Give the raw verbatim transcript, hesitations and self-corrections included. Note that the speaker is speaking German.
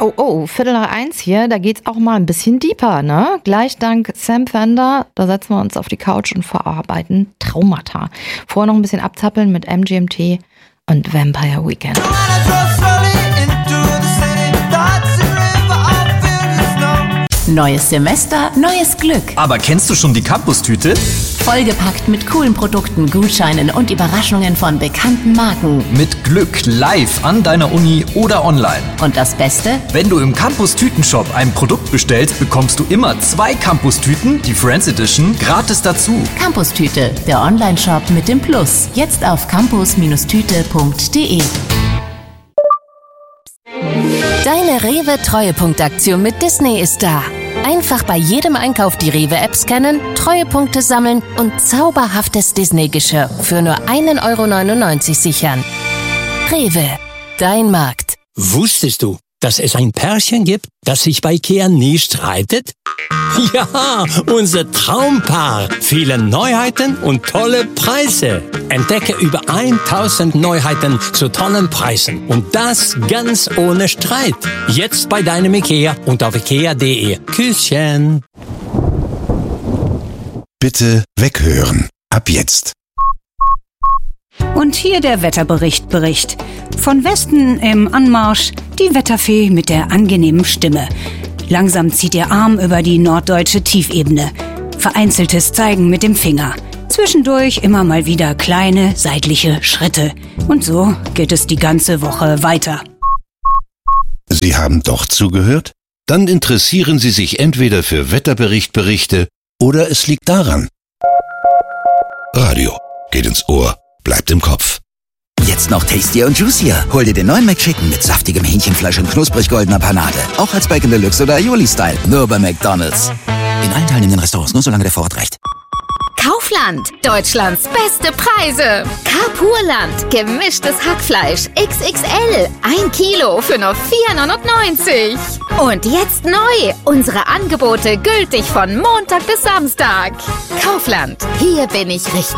Oh, oh, Viertel nach eins hier, da geht's auch mal ein bisschen deeper, ne? Gleich dank Sam Fender, da setzen wir uns auf die Couch und verarbeiten Traumata. Vorher noch ein bisschen abzappeln mit M G M T und Vampire Weekend. Neues Semester, neues Glück. Aber kennst du schon die Campus-Tüte? Vollgepackt mit coolen Produkten, Gutscheinen und Überraschungen von bekannten Marken. Mit Glück live an deiner Uni oder online. Und das Beste? Wenn du im Campus-Tüten-Shop ein Produkt bestellst, bekommst du immer zwei Campus-Tüten, die Friends Edition, gratis dazu. Campus-Tüte, der Online-Shop mit dem Plus. Jetzt auf campus Tüte punkt de. Deine Rewe-Treuepunktaktion mit Disney ist da. Einfach bei jedem Einkauf die Rewe-App scannen, Treuepunkte sammeln und zauberhaftes Disney-Geschirr für nur ein Euro neunundneunzig sichern. Rewe, dein Markt. Wusstest du, dass es ein Pärchen gibt, das sich bei Ikea nie streitet? Ja, unser Traumpaar. Viele Neuheiten und tolle Preise. Entdecke über tausend Neuheiten zu tollen Preisen. Und das ganz ohne Streit. Jetzt bei deinem Ikea und auf ikea punkt de. Küsschen. Bitte weghören. Ab jetzt. Und hier der Wetterbericht Bericht. Von Westen im Anmarsch die Wetterfee mit der angenehmen Stimme. Langsam zieht ihr Arm über die norddeutsche Tiefebene. Vereinzeltes Zeigen mit dem Finger. Zwischendurch immer mal wieder kleine seitliche Schritte. Und so geht es die ganze Woche weiter. Sie haben doch zugehört? Dann interessieren Sie sich entweder für Wetterberichtberichte oder es liegt daran. Radio geht ins Ohr, bleibt im Kopf. Jetzt noch tastier und juicier. Hol dir den neuen McChicken mit saftigem Hähnchenfleisch und knusprig goldener Panade. Auch als Bacon Deluxe oder Aioli-Style. Nur bei McDonald's. In allen teilnehmenden Restaurants, nur solange der Vorrat reicht. Kaufland, Deutschlands beste Preise. Carpurland, gemischtes Hackfleisch X X L, ein Kilo für nur vier neunundneunzig. Und jetzt neu, unsere Angebote gültig von Montag bis Samstag. Kaufland, hier bin ich richtig.